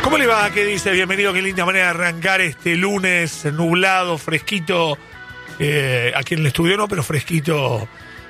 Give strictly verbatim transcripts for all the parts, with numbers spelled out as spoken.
¿Cómo le va? ¿Qué dice? Bienvenido, qué linda manera de arrancar este lunes nublado, fresquito, eh, aquí en el estudio no, pero fresquito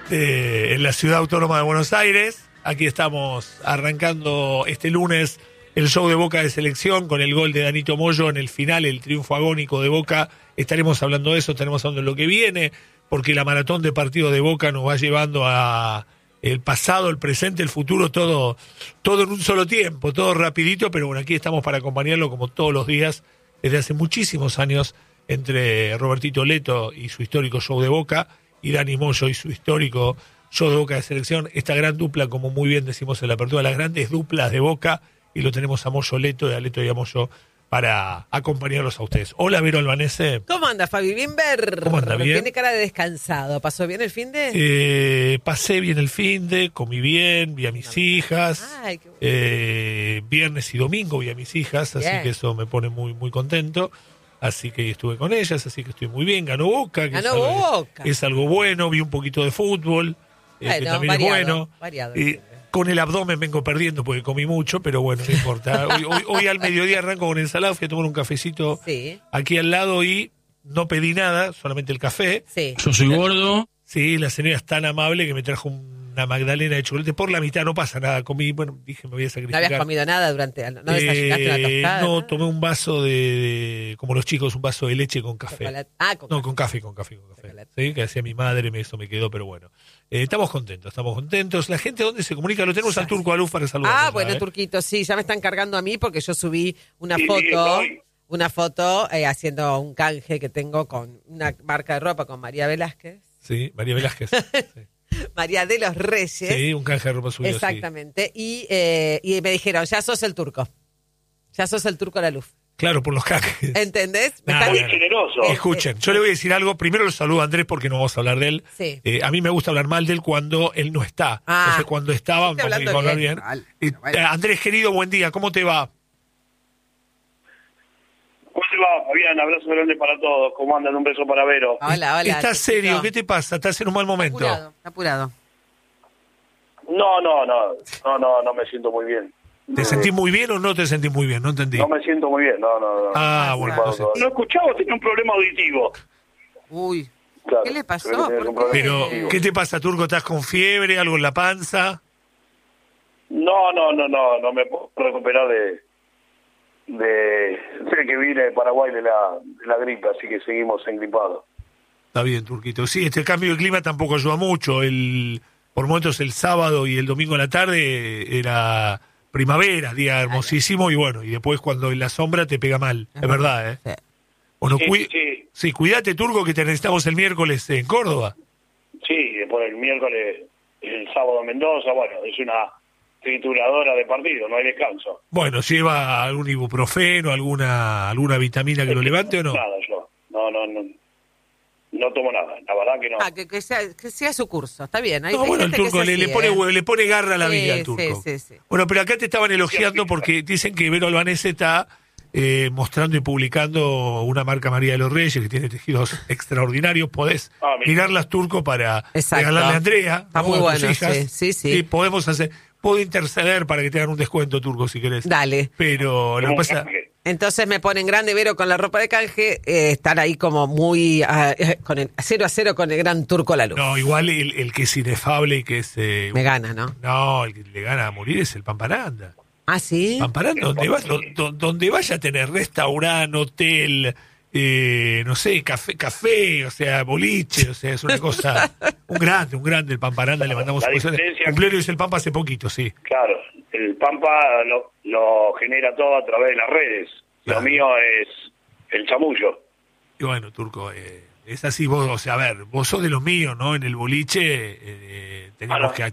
eh, en la Ciudad Autónoma de Buenos Aires. Aquí estamos arrancando este lunes el show de Boca de Selección con el gol de Danito Moyo en el final, el triunfo agónico de Boca. Estaremos hablando de eso, estaremos hablando de lo que viene, porque la maratón de partidos de Boca nos va llevando a el pasado, el presente, el futuro, todo, todo en un solo tiempo, todo rapidito, pero bueno, aquí estamos para acompañarlo como todos los días, desde hace muchísimos años, entre Robertito Leto y su histórico show de Boca, y Dani Moyo y su histórico show de Boca de Selección, esta gran dupla, como muy bien decimos en la apertura, las grandes duplas de Boca, y lo tenemos a Moyo Leto, y a Leto y a Moyo, para acompañarlos a ustedes. Hola, Vero Albanese. ¿Cómo anda, Fabi? Bien ver. ¿Cómo anda? Bien. Tiene cara de descansado. ¿Pasó bien el fin de? Eh, pasé bien el fin de, comí bien, vi a mis hijas. Ay, qué bueno. eh, viernes y domingo vi a mis hijas, así Bien. que eso me pone muy muy contento. Así que estuve con ellas, así que estoy muy bien. Ganó Boca, que Ganó es, algo, Boca. es algo bueno. Vi un poquito de fútbol, eh, Bueno, que también variado, es bueno. variado. Y con el abdomen vengo perdiendo porque comí mucho, pero bueno, no importa. Hoy, hoy, hoy al mediodía arranco con ensalada, fui a tomar un cafecito Sí, aquí al lado y no pedí nada, solamente el café. sí. Yo soy gordo. Sí, la señora es tan amable que me trajo una magdalena de chocolate por la mitad, no pasa nada. Comí, bueno, dije, me voy a No sacrificar. habías comido nada durante... ¿No desayunaste una Eh, tostada? no, nada? tomé un vaso de, de- como los chicos, un vaso de leche con café. Chocolate. Ah, con No, con café, con café, con café. Chocolate. Sí, que hacía mi madre, me, eso me quedó, pero bueno. Eh, estamos contentos, estamos contentos. La gente, ¿dónde se comunica? Lo tenemos al Turco Aluf para saludar. Ah, bueno, Turquito, sí, ya me están cargando a mí porque yo subí una Sí, foto, sí, una foto eh, haciendo un canje que tengo con una marca de ropa con María Velázquez, Sí, María Velázquez. Sí, María de los Reyes. sí, un canje de ropa suyo. sí. Exactamente. Y, eh, y me dijeron, ya sos el turco. Ya sos el turco a la luz. Claro, por los canjes. ¿Entendés? Me Nah, están- Muy bueno. generoso. Escuchen, yo le voy a decir algo. Primero lo saludo a Andrés porque no vamos a hablar de él. Sí. Eh, a mí me gusta hablar mal de él cuando él no está. Ah. Entonces, cuando estaba, Estoy vamos a hablando hablar bien. bien. Vale, Eh, bueno. eh, Andrés, querido, buen día. ¿Cómo te va? ¿Cómo te va, Fabián? Abrazo grande para todos. ¿Cómo andan? Un beso para Vero. Hola, hola. ¿Estás Turquito. serio? ¿Qué te pasa? ¿Estás en un mal Está momento? apurado, está apurado. No, no, no. No, no, no me siento muy bien. ¿Te Eh, sentís muy bien o no te sentís muy bien? No entendí. No me siento muy bien. No, no, no. Ah, bueno, No, entonces. no escuchaba, tenía un problema auditivo. Uy, Claro, ¿qué le pasó? debe tener ¿Por un qué? problema Pero, auditivo. ¿qué te pasa, Turco? ¿Estás con fiebre? ¿Algo en la panza? No, no, no, no. No me puedo recuperar de... de sé que vine de Paraguay de la, de la gripe, así que seguimos engripados. Está bien, Turquito. Sí, este cambio de clima tampoco ayuda mucho. El, por momentos el sábado y el domingo a la tarde era primavera, día hermosísimo, y bueno, y después cuando en la sombra te pega mal. Es verdad, ¿eh? Sí. Bueno, Sí, cui- sí. sí, cuídate, Turco, que te necesitamos el miércoles en Córdoba. Sí, después el miércoles, el sábado en Mendoza, bueno, es una trituradora de partido, no hay descanso. Bueno, ¿lleva algún ibuprofeno, alguna alguna vitamina que lo levante o no? Nada, yo. No, no, no. No tomo nada, la verdad que no. Ah, que, que, sea, que sea su curso, está bien. Hay, No, hay bueno, el gente que Turco es le, así, le pone ¿eh? hue- le pone garra a la Sí, vida al Turco. sí, sí, sí. Bueno, pero acá te estaban elogiando porque dicen que Vero Albanese está eh, mostrando y publicando una marca María de los Reyes que tiene tejidos extraordinarios. Podés Ah, mira. mirarlas, Turco, para Exacto. regalarle a Andrea. Está ¿no? muy A tus bueno, hijas. sí, sí, sí. podemos hacer, puedo interceder para que te hagan un descuento, Turco, si querés. Dale. Pero lo que Como pasa... canje. Entonces me ponen grande Vero con la ropa de canje, eh, están ahí como muy ah, eh, con el cero a cero con el gran turco a la luz. No, igual el, el que es inefable y que es... eh, Me gana, ¿no? No, el que le gana a morir es el Pamparanda. Ah, sí. Pamparanda, donde, va, do- do- donde vaya a tener restaurante, hotel, eh, no sé, café, café, o sea, boliche, o sea, es una cosa, un grande, un grande el Pamparanda, le mandamos La un beso. diferencia- Cumpleaños el Pampa hace poquito, sí. Claro, el Pampa lo, lo genera todo a través de las redes. Claro. Lo mío es el chamullo. Y bueno, Turco, eh, es así vos, o sea, a ver, vos sos de los míos, ¿no? En el boliche eh, tenemos Ah, no. que